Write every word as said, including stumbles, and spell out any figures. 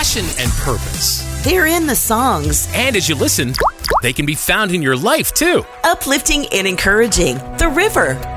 passion and purpose. They're in the songs. And as you listen, they can be found in your life, too. Uplifting and encouraging. The River